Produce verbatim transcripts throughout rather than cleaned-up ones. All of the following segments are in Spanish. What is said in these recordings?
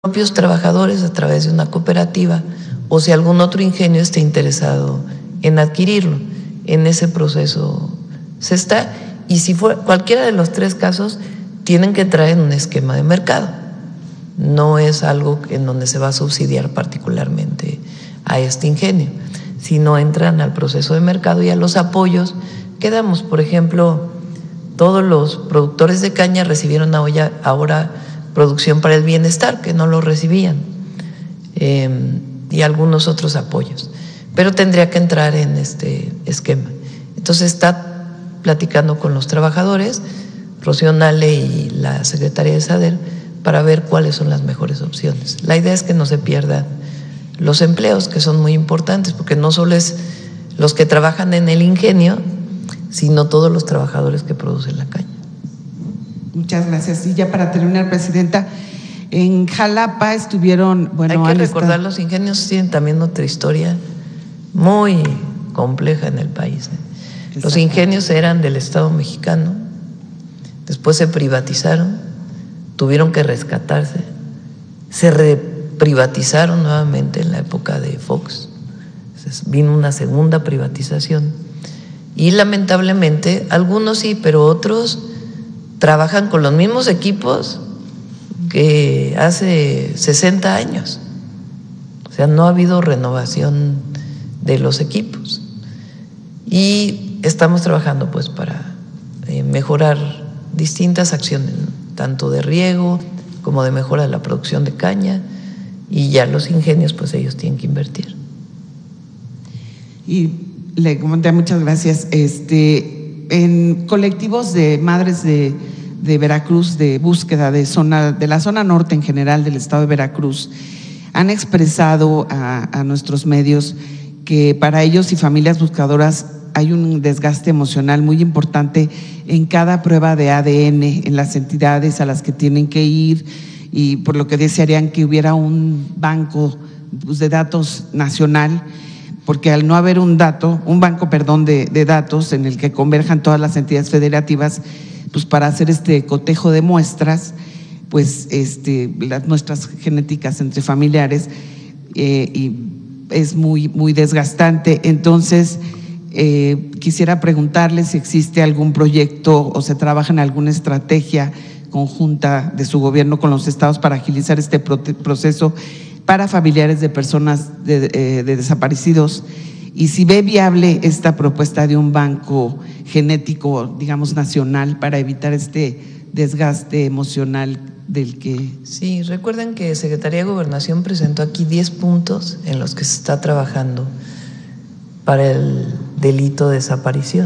propios trabajadores a través de una cooperativa o si algún otro ingenio esté interesado en adquirirlo. En ese proceso se está, y si fue cualquiera de los tres casos, tienen que entrar en un esquema de mercado. No es algo en donde se va a subsidiar particularmente a este ingenio, sino entran al proceso de mercado y a los apoyos que damos. Por ejemplo, todos los productores de caña recibieron ahora, ahora producción para el bienestar, que no lo recibían, eh, y algunos otros apoyos, pero tendría que entrar en este esquema. Entonces está platicando con los trabajadores, Rocío Nale y la Secretaría de SADER, para ver cuáles son las mejores opciones. La idea es que no se pierdan los empleos, que son muy importantes, porque no solo es los que trabajan en el ingenio, sino todos los trabajadores que producen la caña. Muchas gracias. Y ya para terminar, Presidenta, en Jalapa estuvieron… bueno, hay que recordar, estado... los ingenios tienen también otra historia muy compleja en el país. Los ingenios eran del Estado mexicano, después se privatizaron, tuvieron que rescatarse, se reprivatizaron nuevamente en la época de Fox, entonces vino una segunda privatización y lamentablemente algunos sí, pero otros trabajan con los mismos equipos que hace sesenta años. O sea, no ha habido renovación de los equipos. Y estamos trabajando pues para eh, mejorar distintas acciones, ¿no? Tanto de riego como de mejora de la producción de caña, y ya los ingenios pues ellos tienen que invertir. Y le comenté, muchas gracias. Este, en colectivos de madres de, de Veracruz, de búsqueda de zona, de la zona norte en general del estado de Veracruz, han expresado a, a nuestros medios que para ellos y familias buscadoras hay un desgaste emocional muy importante en cada prueba de A D N, en las entidades a las que tienen que ir, y por lo que desearían que hubiera un banco pues, de datos nacional, porque al no haber un dato, un banco, perdón, de, de datos en el que converjan todas las entidades federativas, pues para hacer este cotejo de muestras, pues este, las muestras genéticas entre familiares, eh, y es muy, muy desgastante. Entonces, eh, quisiera preguntarle si existe algún proyecto o se trabaja en alguna estrategia conjunta de su gobierno con los estados para agilizar este proceso para familiares de personas de, de, de desaparecidos, y si ve viable esta propuesta de un banco genético, digamos, nacional, para evitar este desgaste emocional del que… Sí, recuerden que Secretaría de Gobernación presentó aquí diez puntos en los que se está trabajando para el delito de desaparición.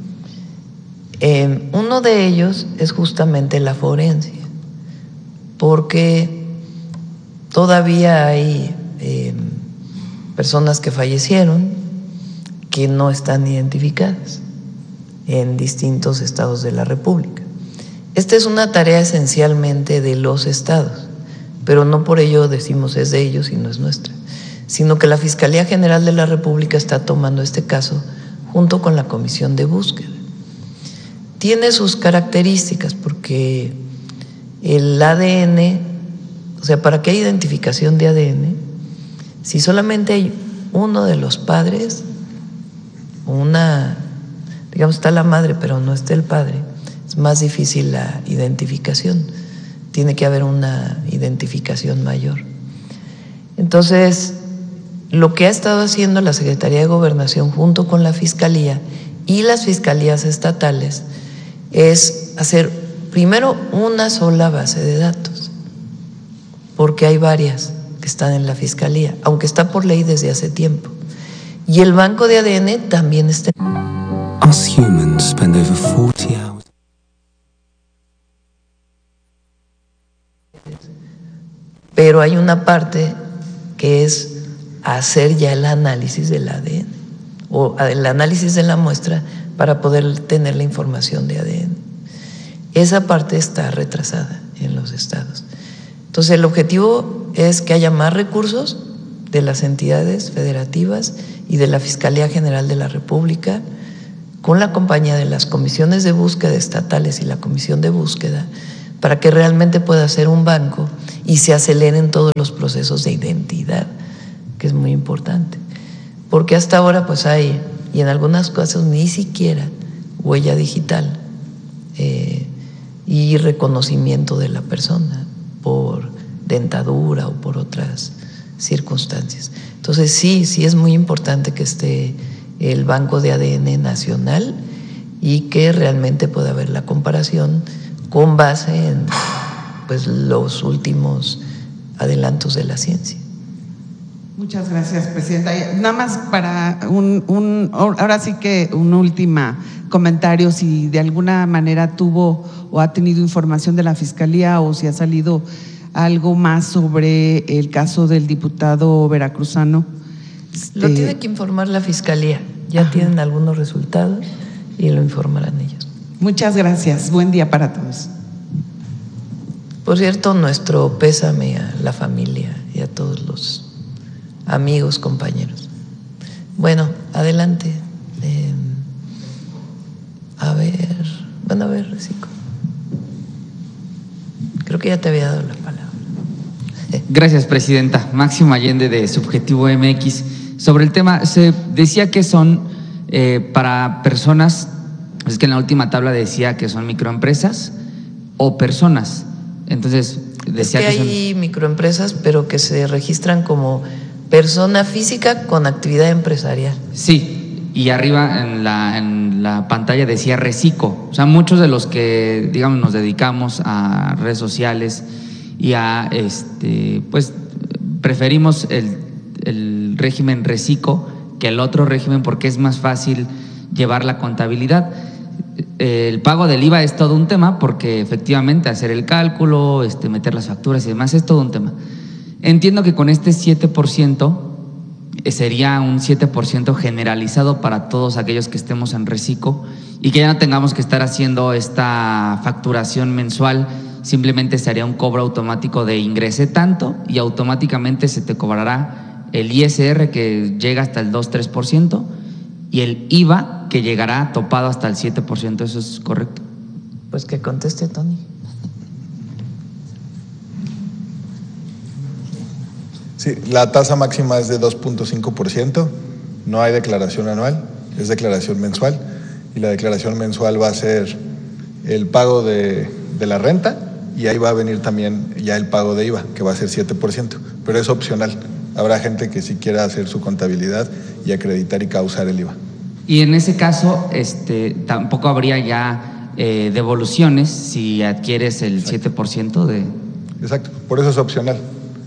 Eh, uno de ellos es justamente la forencia, porque todavía hay eh, personas que fallecieron que no están identificadas en distintos estados de la República. Esta es una tarea esencialmente de los estados, pero no por ello decimos es de ellos y no es nuestra, sino que la Fiscalía General de la República está tomando este caso junto con la Comisión de Búsqueda. Tiene sus características porque el A D N, o sea, para que haya identificación de A D N, si solamente hay uno de los padres, una, digamos, está la madre, pero no está el padre, es más difícil la identificación. Tiene que haber una identificación mayor. Entonces, lo que ha estado haciendo la Secretaría de Gobernación junto con la Fiscalía y las fiscalías estatales es hacer primero una sola base de datos, porque hay varias que están en la Fiscalía, aunque está por ley desde hace tiempo. Y el banco de A D N también está. Us humans spend over forty hours. Pero hay una parte que es hacer ya el análisis del A D N o el análisis de la muestra para poder tener la información de A D N. Esa parte está retrasada en los estados. Entonces, el objetivo es que haya más recursos de las entidades federativas y de la Fiscalía General de la República, con la compañía de las comisiones de búsqueda estatales y la Comisión de Búsqueda, para que realmente pueda ser un banco y se aceleren todos los procesos de identidad, que es muy importante. Porque hasta ahora pues hay, y en algunas cosas ni siquiera, huella digital eh, y reconocimiento de la persona por dentadura o por otras circunstancias. Entonces sí, sí es muy importante que esté el Banco de A D N nacional y que realmente pueda haber la comparación con base en pues los últimos adelantos de la ciencia. Muchas gracias, Presidenta. Nada más para un, un ahora sí que un último comentario, si de alguna manera tuvo o ha tenido información de la Fiscalía o si ha salido algo más sobre el caso del diputado veracruzano. Lo este, tiene que informar la Fiscalía, ya ajá, tienen algunos resultados y lo informarán ellos. Muchas gracias, buen día para todos. Por cierto, nuestro pésame a la familia y a todos los amigos, compañeros. Bueno, adelante. Eh, a ver, bueno, a ver, Recico. Creo que ya te había dado la palabra. Gracias, Presidenta. Máximo Allende, de Subjetivo M X. Sobre el tema, se decía que son eh, para personas, es que en la última tabla decía que son microempresas o personas. Entonces, decía es que, que hay son... microempresas, pero que se registran como persona física con actividad empresarial. Sí, y arriba en la, en la pantalla decía Recico. O sea, muchos de los que, digamos, nos dedicamos a redes sociales y a, este, pues, preferimos el, el régimen Recico que el otro régimen porque es más fácil llevar la contabilidad. El pago del I V A es todo un tema porque efectivamente hacer el cálculo, este, meter las facturas y demás es todo un tema. Entiendo que con este siete por ciento sería un siete por ciento generalizado para todos aquellos que estemos en Recico y que ya no tengamos que estar haciendo esta facturación mensual, simplemente se haría un cobro automático de ingresé tanto y automáticamente se te cobrará el I S R que llega hasta el dos a tres por ciento y el I V A que llegará topado hasta el siete por ciento. ¿Eso es correcto? Pues que conteste Tony. Sí, la tasa máxima es de dos punto cinco por ciento, no hay declaración anual, es declaración mensual y la declaración mensual va a ser el pago de, de la renta y ahí va a venir también ya el pago de I V A, que va a ser siete por ciento, pero es opcional. Habrá gente que sí quiera hacer su contabilidad y acreditar y causar el I V A. Y en ese caso, este, tampoco habría ya eh, devoluciones si adquieres el Exacto. siete por ciento de… Exacto, por eso es opcional.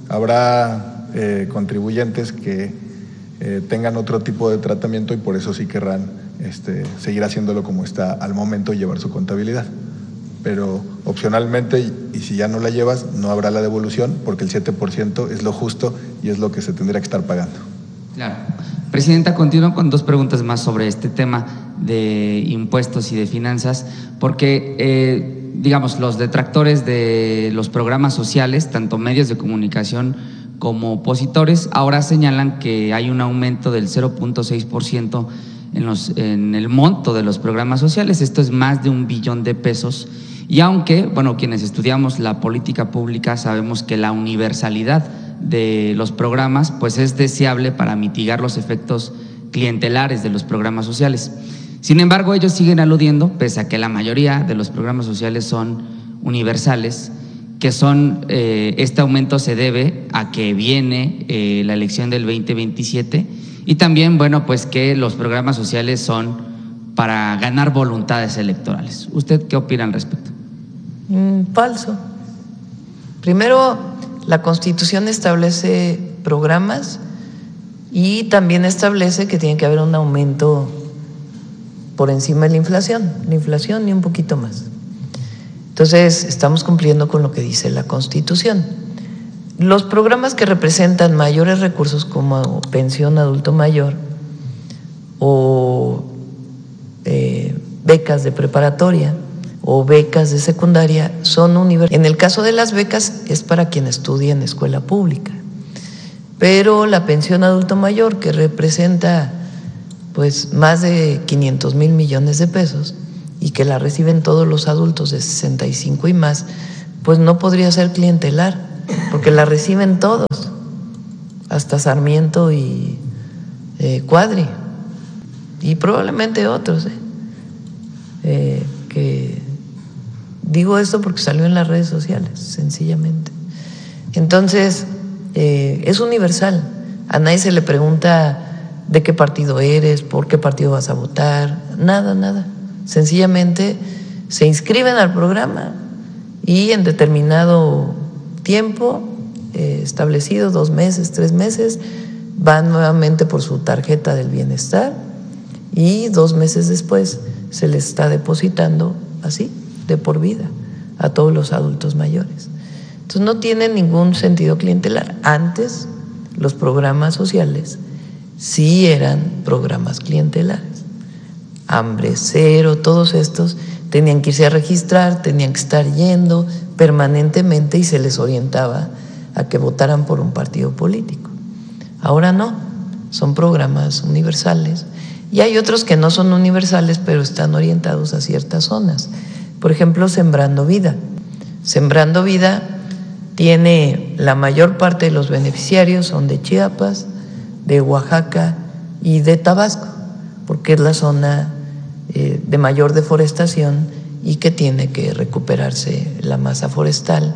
Habrá eh, contribuyentes que eh, tengan otro tipo de tratamiento y por eso sí querrán este, seguir haciéndolo como está al momento y llevar su contabilidad. Pero opcionalmente, y si ya no la llevas, no habrá la devolución porque el siete por ciento es lo justo y es lo que se tendría que estar pagando. Claro. Presidenta, continúo con dos preguntas más sobre este tema de impuestos y de finanzas, porque, eh, digamos, los detractores de los programas sociales, tanto medios de comunicación como opositores, ahora señalan que hay un aumento del cero punto seis por ciento en, los, en el monto de los programas sociales. Esto es más de un billón de pesos. Y aunque, bueno, quienes estudiamos la política pública sabemos que la universalidad de los programas pues es deseable para mitigar los efectos clientelares de los programas sociales. Sin embargo, ellos siguen aludiendo, pese a que la mayoría de los programas sociales son universales, que son eh, este aumento se debe a que viene eh, la elección del veinte veintisiete y también, bueno, pues que los programas sociales son para ganar voluntades electorales. ¿Usted qué opina al respecto? Mm, falso. Primero, la Constitución establece programas y también establece que tiene que haber un aumento por encima de la inflación, la inflación y un poquito más. Entonces, estamos cumpliendo con lo que dice la Constitución. Los programas que representan mayores recursos como pensión adulto mayor o eh, becas de preparatoria o becas de secundaria son universales. En el caso de las becas es para quien estudia en escuela pública, pero la pensión adulto mayor, que representa pues más de quinientos mil millones de pesos y que la reciben todos los adultos de sesenta y cinco y más, pues no podría ser clientelar, porque la reciben todos, hasta Sarmiento y eh, Cuadri, y probablemente otros. ¿eh? Eh, que digo esto porque salió en las redes sociales, sencillamente. Entonces, eh, es universal. A nadie se le pregunta de qué partido eres, por qué partido vas a votar, nada, nada. Sencillamente se inscriben al programa y en determinado tiempo eh, establecido, dos meses, tres meses, van nuevamente por su tarjeta del bienestar y dos meses después se les está depositando así, de por vida, a todos los adultos mayores. Entonces no tiene ningún sentido clientelar. Antes los programas sociales sí eran programas clientelares. Hambre Cero, todos estos tenían que irse a registrar, tenían que estar yendo permanentemente y se les orientaba a que votaran por un partido político. Ahora no, son programas universales y hay otros que no son universales pero están orientados a ciertas zonas. Por ejemplo, Sembrando Vida. Sembrando Vida tiene la mayor parte de los beneficiarios son de Chiapas, de Oaxaca y de Tabasco, porque es la zona eh, de mayor deforestación y que tiene que recuperarse la masa forestal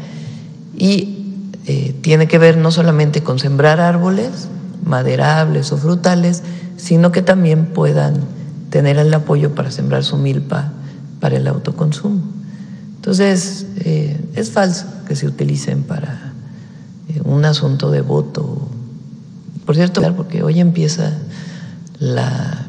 y eh, tiene que ver no solamente con sembrar árboles maderables o frutales, sino que también puedan tener el apoyo para sembrar su milpa para el autoconsumo. Entonces, eh, es falso que se utilicen para eh, un asunto de voto. Por cierto, porque hoy empieza la,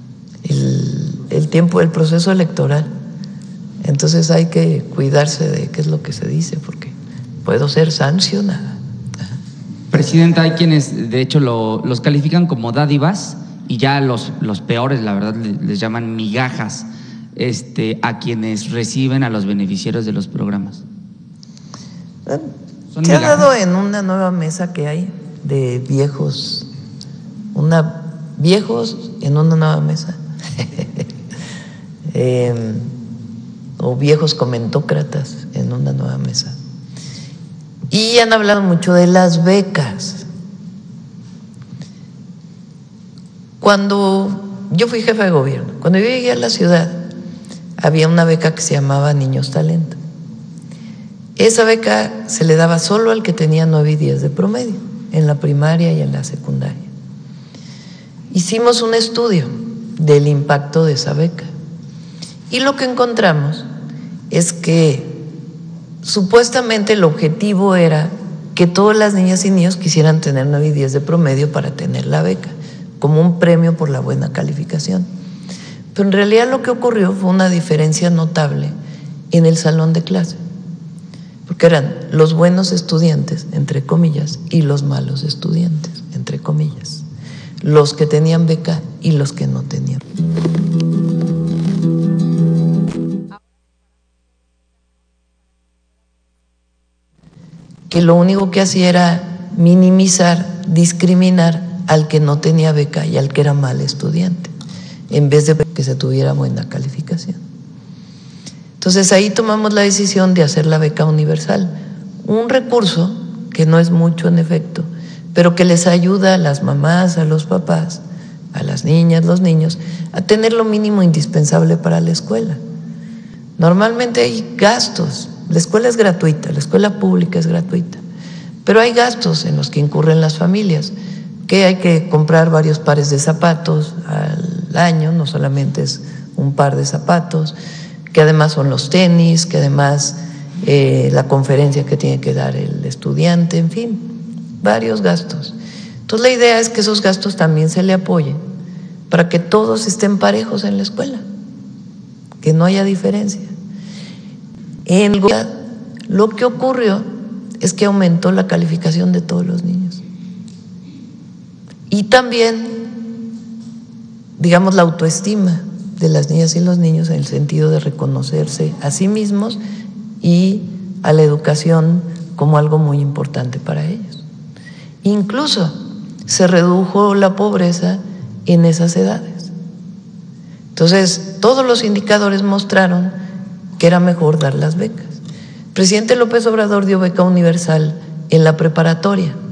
el, el tiempo del proceso electoral, entonces hay que cuidarse de qué es lo que se dice, porque puedo ser sancionada. Presidenta, hay quienes de hecho lo, los califican como dádivas y ya los, los peores, la verdad, les, les llaman migajas este, a quienes reciben a los beneficiarios de los programas. ¿Son Se migajas? Ha dado en una nueva mesa que hay de viejos, una viejos en una nueva mesa, eh, o viejos comentócratas en una nueva mesa. Y han hablado mucho de las becas. Cuando yo fui jefa de gobierno, cuando yo llegué a la ciudad, había una beca que se llamaba Niños Talento. Esa beca se le daba solo al que tenía nueve y diez de promedio, en la primaria y en la secundaria. Hicimos un estudio del impacto de esa beca y lo que encontramos es que supuestamente el objetivo era que todas las niñas y niños quisieran tener nueve y diez de promedio para tener la beca, como un premio por la buena calificación. Pero en realidad lo que ocurrió fue una diferencia notable en el salón de clase, porque eran los buenos estudiantes, entre comillas, y los malos estudiantes, entre comillas, los que tenían beca y los que no tenían. Que lo único que hacía era minimizar, discriminar al que no tenía beca y al que era mal estudiante, en vez de que se tuviera buena calificación. Entonces ahí tomamos la decisión de hacer la beca universal, un recurso que no es mucho en efecto, pero que les ayuda a las mamás, a los papás, a las niñas, los niños, a tener lo mínimo indispensable para la escuela. Normalmente hay gastos. La escuela es gratuita, la escuela pública es gratuita, pero hay gastos en los que incurren las familias, que hay que comprar varios pares de zapatos al año, no solamente es un par de zapatos, que además son los tenis, que además eh, la conferencia que tiene que dar el estudiante, en fin, varios gastos. Entonces la idea es que esos gastos también se le apoyen para que todos estén parejos en la escuela, que no haya diferencia. En lo que ocurrió es que aumentó la calificación de todos los niños y también, digamos, la autoestima de las niñas y los niños en el sentido de reconocerse a sí mismos y a la educación como algo muy importante para ellos. Incluso se redujo la pobreza en esas edades. Entonces, todos los indicadores mostraron que era mejor dar las becas. El presidente López Obrador dio beca universal en la preparatoria.